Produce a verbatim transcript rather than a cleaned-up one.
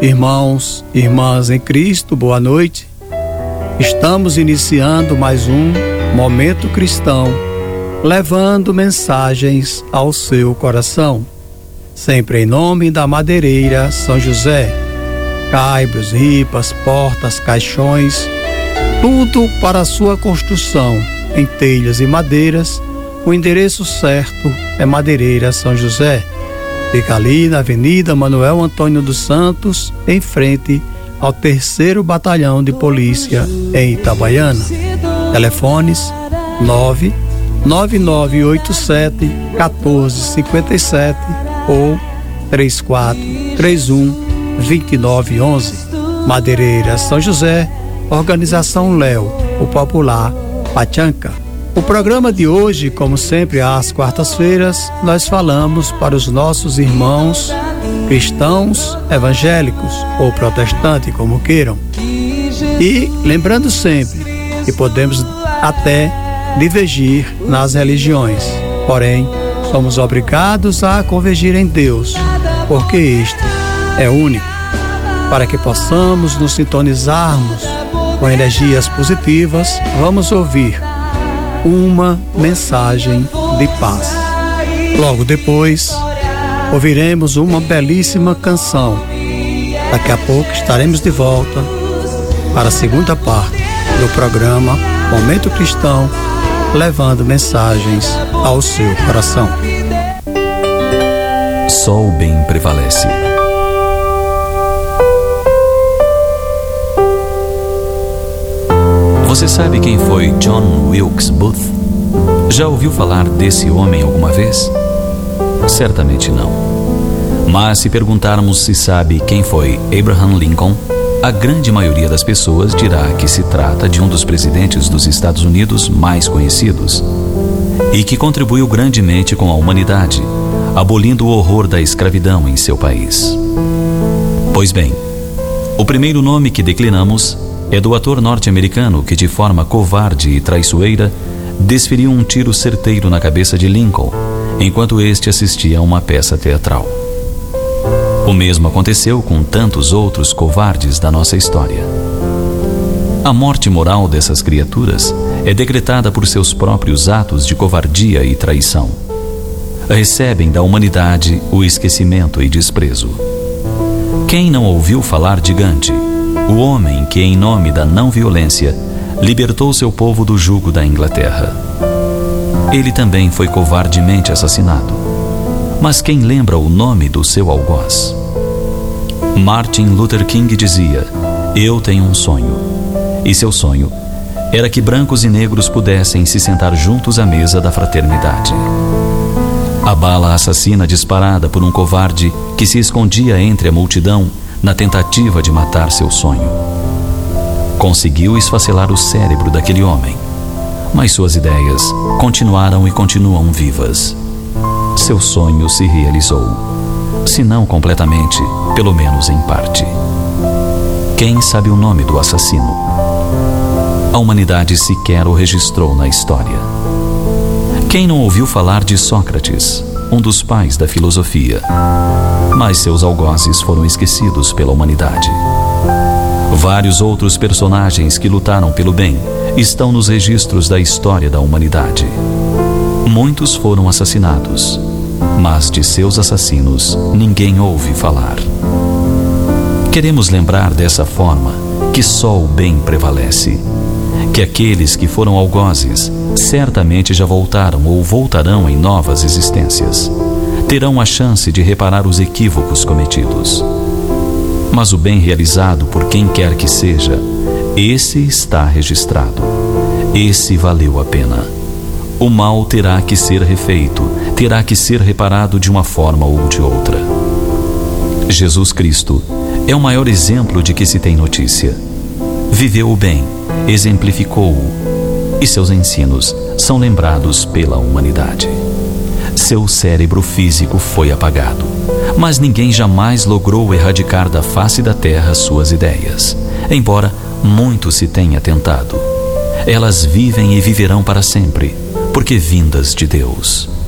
Irmãos e irmãs em Cristo, boa noite. Estamos iniciando mais um Momento Cristão, levando mensagens ao seu coração. Sempre em nome da Madeireira São José. Caibros, ripas, portas, caixões, tudo para a sua construção em telhas e madeiras. O endereço certo é Madeireira São José. Fica ali na Avenida Manuel Antônio dos Santos, em frente ao terceiro Batalhão de Polícia em Itabaiana. Telefones nove nove nove oito sete um quatro cinco sete ou três quatro três um dois nove um um. Madeireira São José, Organização Léo, o popular Pachanca. O programa de hoje, como sempre às quartas-feiras, nós falamos para os nossos irmãos cristãos, evangélicos ou protestantes, como queiram. E lembrando sempre que podemos até divergir nas religiões, porém somos obrigados a convergir em Deus, porque este é único, para que possamos nos sintonizarmos com energias positivas. Vamos ouvir uma mensagem de paz. Logo depois, ouviremos uma belíssima canção. Daqui a pouco estaremos de volta para a segunda parte do programa Momento Cristão, levando mensagens ao seu coração. Só o bem prevalece. Você sabe quem foi John Wilkes Booth? Já ouviu falar desse homem alguma vez? Certamente não. Mas se perguntarmos se sabe quem foi Abraham Lincoln, a grande maioria das pessoas dirá que se trata de um dos presidentes dos Estados Unidos mais conhecidos e que contribuiu grandemente com a humanidade, abolindo o horror da escravidão em seu país. Pois bem, o primeiro nome que declinamos é do ator norte-americano que, de forma covarde e traiçoeira, desferiu um tiro certeiro na cabeça de Lincoln, enquanto este assistia a uma peça teatral. O mesmo aconteceu com tantos outros covardes da nossa história. A morte moral dessas criaturas é decretada por seus próprios atos de covardia e traição. Recebem da humanidade o esquecimento e desprezo. Quem não ouviu falar de Gandhi, o homem que, em nome da não-violência, libertou seu povo do jugo da Inglaterra? Ele também foi covardemente assassinado. Mas quem lembra o nome do seu algoz? Martin Luther King dizia: "Eu tenho um sonho." E seu sonho era que brancos e negros pudessem se sentar juntos à mesa da fraternidade. A bala assassina disparada por um covarde que se escondia entre a multidão na tentativa de matar seu sonho conseguiu esfacelar o cérebro daquele homem, mas suas ideias continuaram e continuam vivas. Seu sonho se realizou, se não completamente, pelo menos em parte. Quem sabe o nome do assassino? A humanidade sequer o registrou na história. Quem não ouviu falar de Sócrates, um dos pais da filosofia? Mas seus algozes foram esquecidos pela humanidade. Vários outros personagens que lutaram pelo bem estão nos registros da história da humanidade. Muitos foram assassinados, mas de seus assassinos ninguém ouve falar. Queremos lembrar dessa forma que só o bem prevalece, que aqueles que foram algozes certamente já voltaram ou voltarão em novas existências. Terão a chance de reparar os equívocos cometidos. Mas o bem realizado por quem quer que seja, esse está registrado. Esse valeu a pena. O mal terá que ser refeito, terá que ser reparado de uma forma ou de outra. Jesus Cristo é o maior exemplo de que se tem notícia. Viveu o bem, exemplificou-o, e seus ensinos são lembrados pela humanidade. Seu cérebro físico foi apagado, mas ninguém jamais logrou erradicar da face da terra suas ideias, embora muito se tenha tentado. Elas vivem e viverão para sempre, porque vindas de Deus.